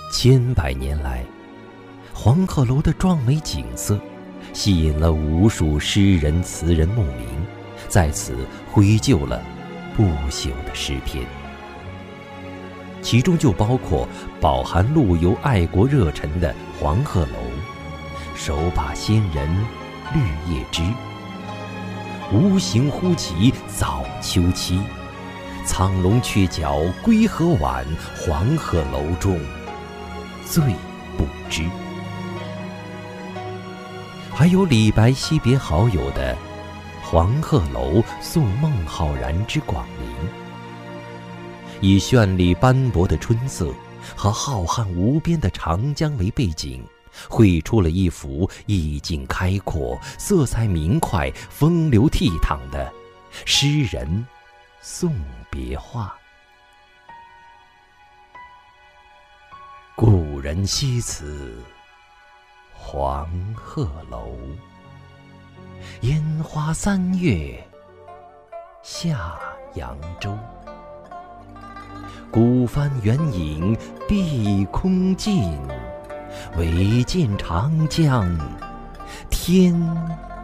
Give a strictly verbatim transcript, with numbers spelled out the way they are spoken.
千百年来，黄鹤楼的壮美景色吸引了无数诗人词人慕名，在此绘就了不朽的诗篇。其中就包括饱含陆游爱国热忱的黄鹤楼、手把仙人绿叶枝、无形忽起早秋期、苍龙鹊角归何晚，黄鹤楼中最不知。还有李白惜别好友的黄鹤楼送孟浩然之广陵，以绚丽斑驳的春色和浩瀚无边的长江为背景，绘出了一幅意境开阔、色彩明快、风流倜傥的诗人送别画。故人西辞黄鹤楼，烟花三月下扬州。孤帆远影碧空尽，唯见长江天